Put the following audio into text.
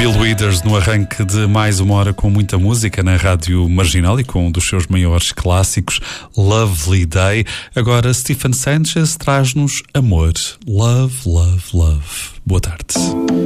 Bill Withers no arranque de mais uma hora com muita música na Rádio Marginal e com um dos seus maiores clássicos, Lovely Day. Agora Stephen Sanchez traz-nos amor. Love, love, love. Boa tarde.